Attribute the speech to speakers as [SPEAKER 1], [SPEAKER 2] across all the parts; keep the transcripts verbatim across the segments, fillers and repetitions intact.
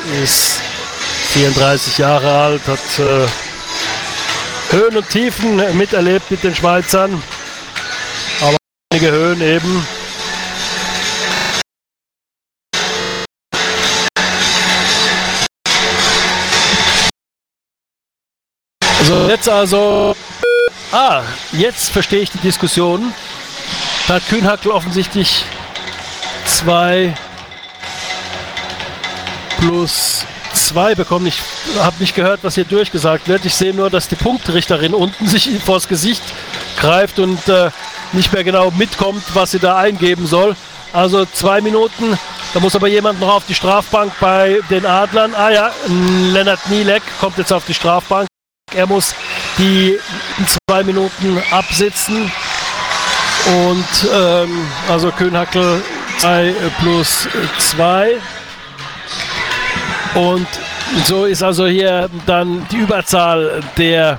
[SPEAKER 1] ist vierunddreißig Jahre alt, hat äh, Höhen und Tiefen miterlebt mit den Schweizern, aber einige Höhen eben. So, jetzt also, ah, jetzt verstehe ich die Diskussion. Da hat Kühnhackl offensichtlich zwei plus zwei bekommen. Ich habe nicht gehört, was hier durchgesagt wird. Ich sehe nur, dass die Punktrichterin unten sich vors Gesicht greift und äh, nicht mehr genau mitkommt, was sie da eingeben soll. Also zwei Minuten. Da muss aber jemand noch auf die Strafbank bei den Adlern. Ah ja, Lennart Nielek kommt jetzt auf die Strafbank. Er muss die zwei Minuten absitzen. Und ähm, also Kühnhackl zwei plus zwei. Und so ist also hier dann die Überzahl der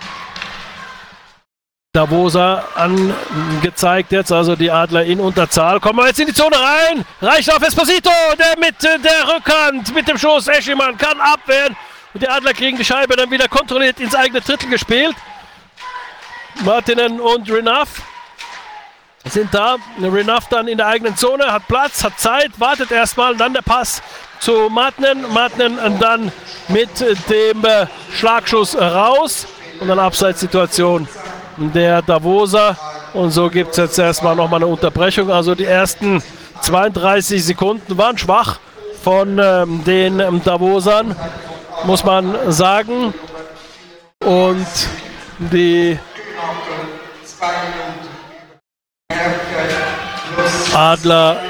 [SPEAKER 1] Davoser angezeigt jetzt, also die Adler in Unterzahl. Kommen wir jetzt in die Zone rein. Reicht auf Esposito, der mit der Rückhand, mit dem Schuss. Aeschlimann kann abwehren. Und die Adler kriegen die Scheibe dann wieder kontrolliert ins eigene Drittel gespielt. Martinen und Renouf sind da. Renouf dann in der eigenen Zone, hat Platz, hat Zeit, wartet erstmal, dann der Pass zu Martinen. Martinen dann mit dem äh, Schlagschuss raus und dann Abseitssituation der Davoser. Und so gibt es jetzt erstmal nochmal eine Unterbrechung. Also die ersten zweiunddreißig Sekunden waren schwach von ähm, den ähm, Davosern, muss man sagen. Und die Adler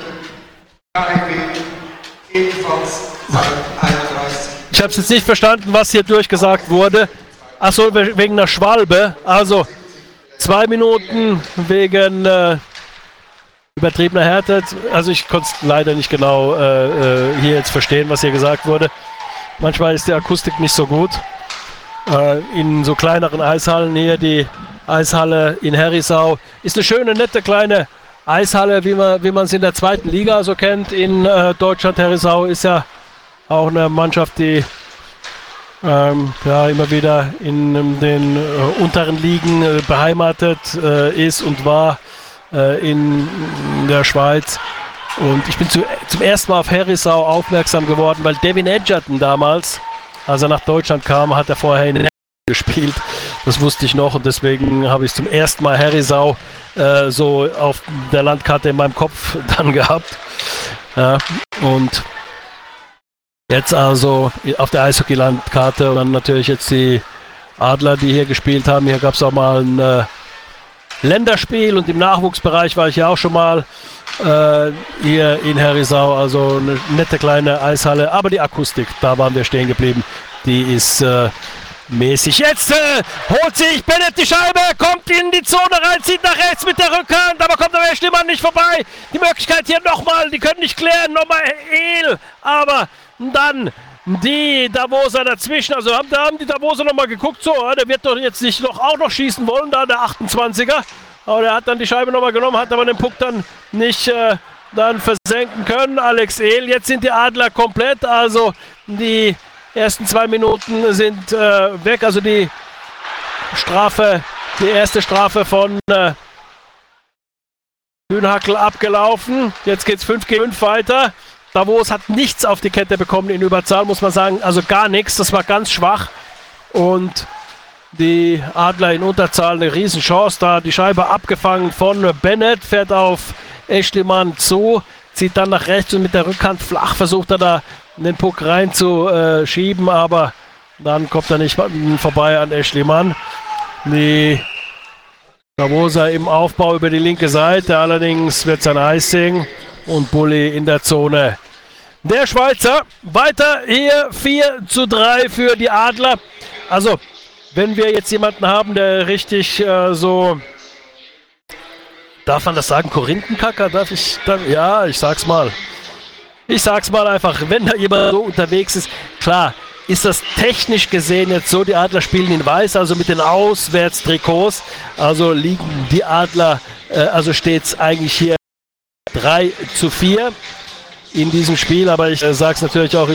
[SPEAKER 1] ich habe es jetzt nicht verstanden, was hier durchgesagt wurde. Achso, wegen einer Schwalbe. Also zwei Minuten wegen äh, übertriebener Härte. Also ich konnte es leider nicht genau äh, hier jetzt verstehen, was hier gesagt wurde. Manchmal ist die Akustik nicht so gut. Äh, in so kleineren Eishallen hier, die Eishalle in Herisau, ist eine schöne, nette kleine Eishalle, wie man wie man es in der zweiten Liga so kennt in äh, Deutschland. Herisau ist ja auch eine Mannschaft, die ähm, ja, immer wieder in ähm, den äh, unteren Ligen äh, beheimatet äh, ist und war äh, in, in der Schweiz. Und ich bin zu, zum ersten Mal auf Herisau aufmerksam geworden, weil Devin Edgerton damals, als er nach Deutschland kam, hat er vorher in gespielt. Das wusste ich noch und deswegen habe ich zum ersten Mal Herisau äh, so auf der Landkarte in meinem Kopf dann gehabt. Ja, und jetzt also auf der Eishockey-Landkarte und dann natürlich jetzt die Adler, die hier gespielt haben. Hier gab es auch mal ein äh, Länderspiel und im Nachwuchsbereich war ich ja auch schon mal äh, hier in Herisau. Also eine nette kleine Eishalle, aber die Akustik, da waren wir stehen geblieben, die ist äh, mäßig. Jetzt äh, holt sich Bennett die Scheibe, kommt in die Zone rein, zieht nach rechts mit der Rückhand, aber kommt der Aeschlimann nicht vorbei. Die Möglichkeit hier nochmal, die können nicht klären, nochmal El, aber dann die Davoser dazwischen, also haben, da haben die Davoser nochmal geguckt, so, der wird doch jetzt nicht noch, auch noch schießen wollen, da der achtundzwanziger, aber der hat dann die Scheibe nochmal genommen, hat aber den Puck dann nicht äh, dann versenken können. Alex El, jetzt sind die Adler komplett, also die ersten zwei Minuten sind äh, weg, also die Strafe, die erste Strafe von äh, Kühnhackl abgelaufen. Jetzt geht es fünf gegen fünf weiter. Davos hat nichts auf die Kette bekommen in Überzahl, muss man sagen, also gar nichts, das war ganz schwach. Und die Adler in Unterzahl, eine Riesenchance da, die Scheibe abgefangen von Bennett, fährt auf Aeschlimann zu, zieht dann nach rechts und mit der Rückhand flach versucht er da den Puck reinzuschieben, aber dann kommt er nicht vorbei an Aeschlimann. Die Davoser im Aufbau über die linke Seite, allerdings wird es ein Icing und Bulli in der Zone. Der Schweizer, weiter hier vier zu drei für die Adler. Also, wenn wir jetzt jemanden haben, der richtig äh, so, darf man das sagen, Korinthenkacker? Darf ich, dann, ja, ich sag's mal. Ich sag's mal einfach, wenn da jemand so unterwegs ist, klar, ist das technisch gesehen jetzt so, die Adler spielen in Weiß, also mit den Auswärtstrikots, also liegen die Adler, äh, also steht's eigentlich hier drei zu vier in diesem Spiel, aber ich äh, sag's natürlich auch